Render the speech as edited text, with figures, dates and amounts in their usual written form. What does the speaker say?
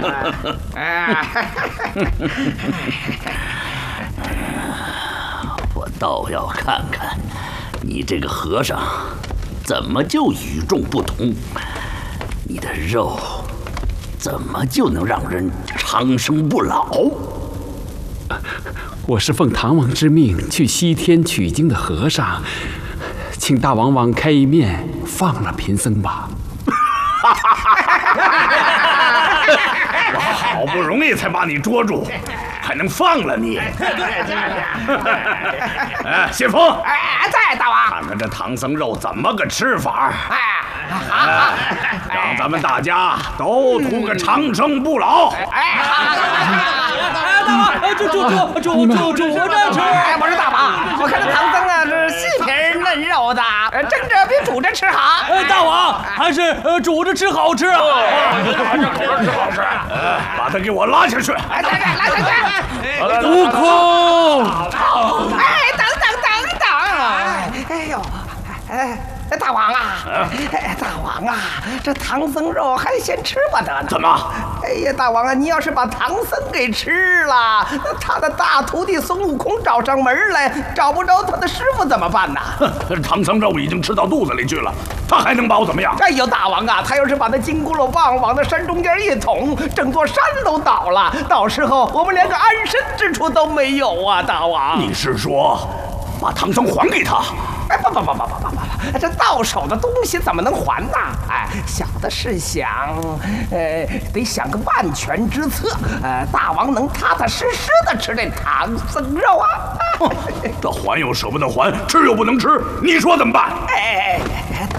我倒要看看你这个和尚怎么就与众不同，你的肉怎么就能让人长生不老？ 我是奉唐王之命去西天取经的和尚，请大王王开一面，放了贫僧吧。 我好不容易才把你捉住，还能放了你？谢峰， 在大王。 看看这唐僧肉怎么个吃法？让咱们大家都图个长生不老。 大王，煮我这吃。 不是大王，我看这唐僧啊是细皮嫩肉的，蒸着比煮着吃好。 大王还是煮着吃好吃啊！ 煮着吃好吃，把他给我拉下去！ 拉下去！ 悟空！ 等！哎呦，大王啊，大王啊，这唐僧肉还先吃不得呢。 怎么？ 哎呀，大王啊，你要是把唐僧给吃了，他的大徒弟孙悟空找上门来，找不着他的师傅怎么办呢？ 唐僧肉已经吃到肚子里去了，他还能把我怎么样？ 哎呦，大王啊，他要是把那金箍棒往那山中间一捅，整座山都倒了，到时候我们连个安身之处都没有啊，大王！ 你是说把唐僧还给他？ 哎，不，这到手的东西怎么能还呢？哎，小的是想，得想个万全之策，大王能踏踏实实的吃这唐僧肉啊！ 这还又舍不得还，吃又不能吃，你说怎么办？ 哎。